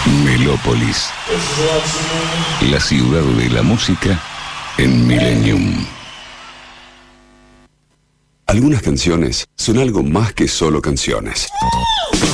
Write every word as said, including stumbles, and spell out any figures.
Melópolis, la ciudad de la música en Millennium. Algunas canciones son algo más que solo canciones.